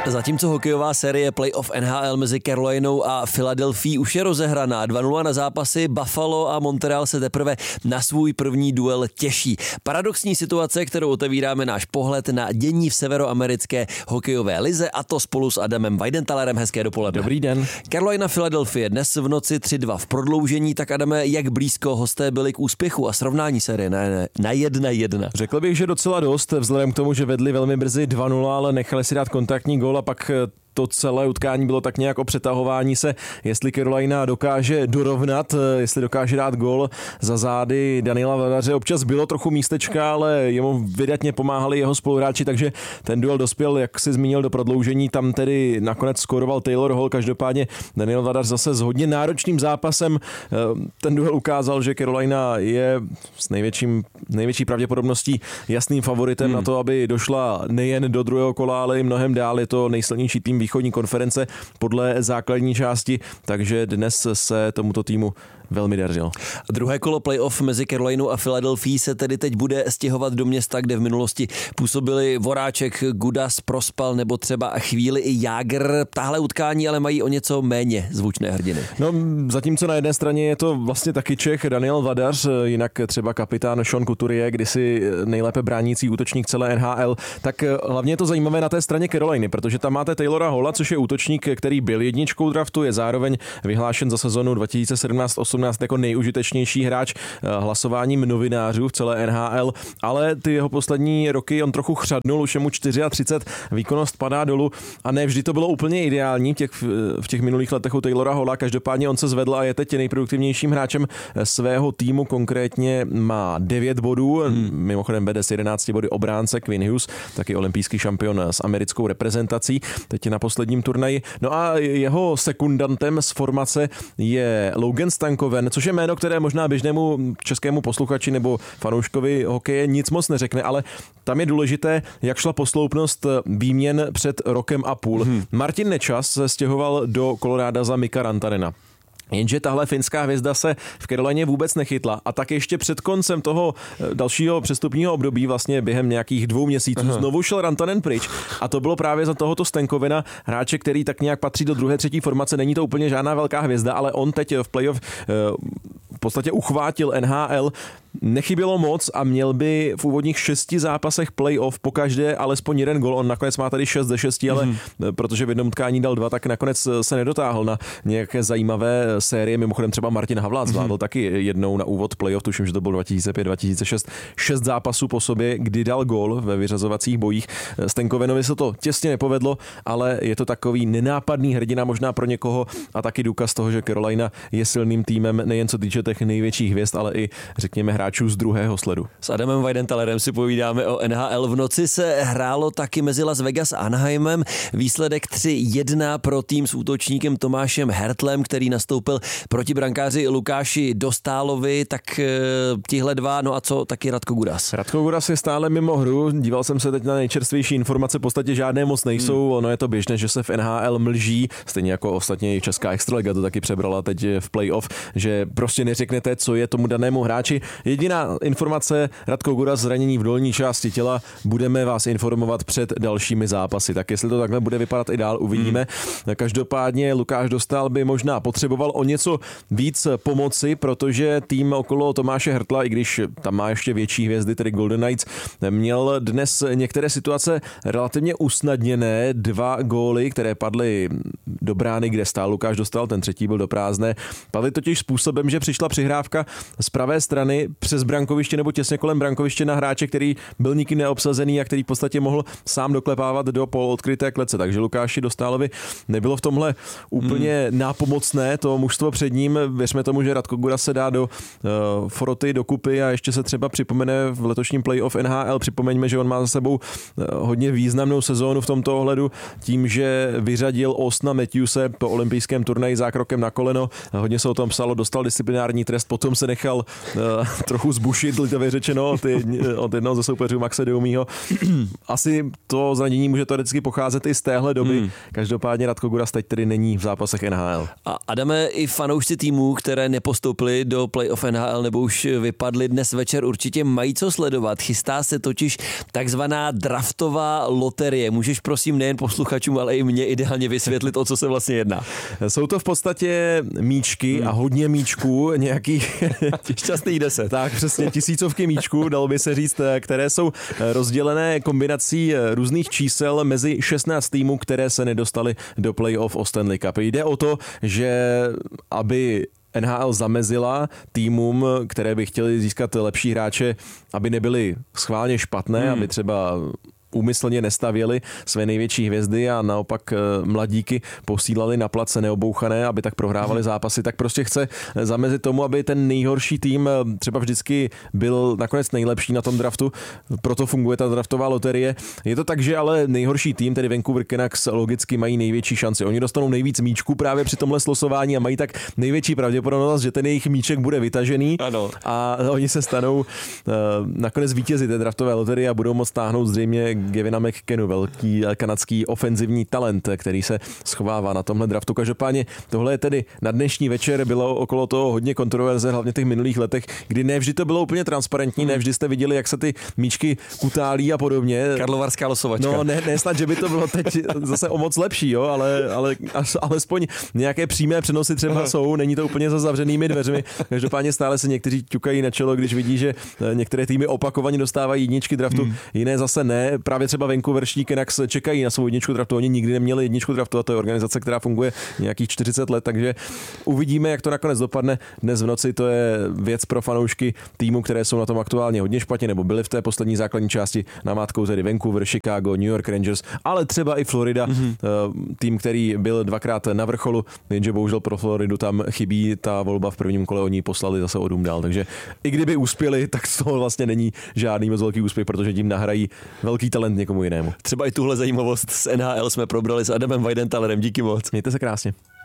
Zatímco hokejová série playoff NHL mezi Carolinou a Philadelphia už je rozehraná, 2-0 na zápasy, Buffalo a Montreal se teprve na svůj první duel těší. Paradoxní situace, kterou otevíráme náš pohled na dění v severoamerické hokejové lize, a to spolu s Adamem Weidenthalerem. Hezké dopoledne. Dobrý den. Carolina Philadelphia dnes v noci 3-2 v prodloužení, tak Adame, jak blízko hosté byli k úspěchu a srovnání série na 1-1? Řekl bych, že docela dost, vzhledem k tomu, že vedli velmi brzy 2-0, ale nechali si dát kontaktní gól a pak to celé utkání bylo tak nějak o přetahování se, jestli Carolina dokáže dorovnat, jestli dokáže dát gól za zády Daniela Vadaře. Občas bylo trochu místečka, ale jemu vydatně pomáhali jeho spoluhráči, takže ten duel dospěl, jak si zmínil, do prodloužení. Tam tedy nakonec skóroval Taylor Hall, každopádně Daniel Vadař zase s hodně náročným zápasem. Ten duel ukázal, že Carolina je s největší pravděpodobností jasným favoritem na to, aby došla nejen do druhého kola, ale i mnohem dál. Je to nejsilnější tým východní konference podle základní části, takže dnes se tomuto týmu velmi dařilo. Druhé kolo playoff mezi Carolinou a Philadelphia se tedy teď bude stěhovat do města, kde v minulosti působili Voráček, Gudas, Prospal nebo třeba chvíli i Jágr. Tahle utkání ale mají o něco méně zvučné hrdiny. No, zatímco na jedné straně je to vlastně taky Čech Daniel Vadař, jinak třeba kapitán Sean Couturier, kdysi nejlépe bránící útočník celé NHL, tak hlavně je to zajímavé na té straně Caroliny, protože tam máte Taylora Halla, což je útočník, který byl jedničkou draftu, je zároveň vyhlášen za sezonu 2017-18 jako nejužitečnější hráč hlasováním novinářů v celé NHL, ale ty jeho poslední roky on trochu chřadnul, už je mu 34, výkonnost padá dolů a ne vždy to bylo úplně ideální v těch minulých letech u Taylora Halla, každopádně on se zvedl a je teď nejproduktivnějším hráčem svého týmu, konkrétně má 9 bodů, mimochodem vede s 11 body obránce Quinn Hughes, taky olympijský šampion s americkou reprezentací, teď je na posledním turnaji. No a jeho sekundantem z formace je Logan Stankoven, což je jméno, které možná běžnému českému posluchači nebo fanouškovi hokeje nic moc neřekne, ale tam je důležité, jak šla posloupnost výměn před rokem a půl. Martin Nečas se stěhoval do Koloráda za Mika Rantanena. Jenže tahle finská hvězda se v Carolině vůbec nechytla a tak ještě před koncem toho dalšího přestupního období, vlastně během nějakých 2 měsíců, znovu šel Rantanen pryč a to bylo právě za tohoto Stankovena, hráče, který tak nějak patří do druhé, třetí formace, není to úplně žádná velká hvězda, ale on teď v playoff v podstatě uchvátil NHL, nechybělo moc a měl by v úvodních 6 zápasech playoff pokaždé alespoň jeden gol. On nakonec má tady 6 ze 6, ale protože v jednom utkání dal 2, tak nakonec se nedotáhl na nějaké zajímavé série. Mimochodem třeba Martin Havlát zvládl taky jednou na úvod playoff, tuším, že to byl 2005-2006, 6 zápasů po sobě, kdy dal gol ve vyřazovacích bojích. Stankovenovi se to těsně nepovedlo, ale je to takový nenápadný hrdina možná pro někoho a taky důkaz toho, že Carolina je silným týmem nejen co týče těch největších hvězd, ale i řekněme hráčů z druhého sledu. S Adamem Weidenthalerem si povídáme o NHL. V noci se hrálo taky mezi Las Vegas a Anaheimem. Výsledek 3-1 pro tým s útočníkem Tomášem Hertlem, který nastoupil proti brankáři Lukáši Dostálovi. Tak tihle dva, no a co taky Radko Gudas? Radko Gudas je stále mimo hru. Díval jsem se teď na nejčerstvější informace, v podstatě žádné moc nejsou. Ono je to běžné, že se v NHL mlží, stejně jako ostatně i Česká extraliga to taky přebrala teď v playoff, že prostě neřeknete, co je tomu danému hráči. Jediná informace, Radko Gudas zranění v dolní části těla, budeme vás informovat před dalšími zápasy. Tak jestli to takhle bude vypadat i dál, uvidíme. Každopádně Lukáš Dostál by možná potřeboval o něco víc pomoci, protože tým okolo Tomáše Hertla, i když tam má ještě větší hvězdy, tedy Golden Knights, měl dnes některé situace relativně usnadněné. 2 góly, které padly do brány, kde stál Lukáš Dostál, ten třetí byl do prázdné. Padly totiž způsobem, že přišla přihrávka z pravé strany přes brankoviště nebo těsně kolem brankoviště na hráče, který byl nikým neobsazený a který v podstatě mohl sám doklepávat do polodkryté klece. Takže Lukáši Dostálovi nebylo v tomhle úplně nápomocné to mužstvo před ním. Věřme tomu, že Radko Gudas se dá do foroty, do kupy a ještě se třeba připomene v letošním playoff NHL. Připomeňme, že on má za sebou hodně významnou sezónu v tomto ohledu tím, že vyřadil Austona Matthewse Matthewse po olympijském turnaji zákrokem na koleno. Hodně se o tom psalo, dostal disciplinární trest, potom se nechal trochu zbušit, lidově řečeno, od jednoho ze soupeřů Maxe Deumího. Asi to zranění může teoreticky pocházet i z téhle doby. Každopádně Radko Guras teď tedy není v zápasech NHL. A Adame, i fanoušci týmů, které nepostoupili do playoff NHL nebo už vypadli dnes večer, určitě mají co sledovat. Chystá se totiž takzvaná draftová loterie. Můžeš prosím nejen posluchačům, ale i mně ideálně vysvětlit, o co se vlastně jedná. Jsou to v podstatě míčky a hodně míčků, nějakých šťastných 10. Tak přesně, tisícovky míčků, dalo by se říct, které jsou rozdělené kombinací různých čísel mezi 16 týmů, které se nedostaly do playoff o Stanley Cup. Jde o to, že aby NHL zamezila týmům, které by chtěli získat lepší hráče, aby nebyly schválně špatné, aby třeba úmyslně nestavěli své největší hvězdy a naopak mladíky posílali na place neobouchané, aby tak prohrávali zápasy, tak prostě chce zamezit tomu, aby ten nejhorší tým třeba vždycky byl nakonec nejlepší na tom draftu, proto funguje ta draftová loterie. Je to tak, že ale nejhorší tým, tedy Vancouver Canucks, logicky mají největší šanci. Oni dostanou nejvíc míčků právě při tomhle slosování a mají tak největší pravděpodobnost, že ten jejich míček bude vytažený. Ano. A oni se stanou nakonec vítězi té draftové loterie a budou moct táhnout zřejmě Gavina McKennu, velký kanadský ofenzivní talent, který se schovává na tomhle draftu. Každopádně tohle je tedy na dnešní večer, bylo okolo toho hodně kontroverze, hlavně v těch minulých letech, kdy ne vždy to bylo úplně transparentní, ne vždy jste viděli, jak se ty míčky kutálí a podobně. Karlovarská losovačka. No ne snad, že by to bylo teď zase o moc lepší, jo, ale alespoň nějaké přímé přenosy třeba jsou, není to úplně za zavřenými dveřmi. Každopádně stále se někteří ťukají na čelo, když vidí, že některé týmy opakovaně dostávají jedničky draftu, jiné zase ne. Právě třeba Vancouverští Canucks čekají na svou jedničku draftu. Oni nikdy neměli jedničku draftu a to je organizace, která funguje nějakých 40 let, takže uvidíme, jak to nakonec dopadne. Dnes v noci to je věc pro fanoušky týmu, které jsou na tom aktuálně hodně špatně nebo byly v té poslední základní části, namátkou tedy Vancouver, Chicago, New York Rangers, ale třeba i Florida, tým, který byl dvakrát na vrcholu, jenže bohužel pro Floridu tam chybí ta volba v prvním kole, oni poslali zase o dům dál, takže i kdyby uspěli, tak z toho vlastně není žádný moc velký úspěch, protože tím nahrají velký talent někomu jinému. Třeba i tuhle zajímavost z NHL jsme probrali s Adamem Weidentallerem. Díky moc. Mějte se krásně.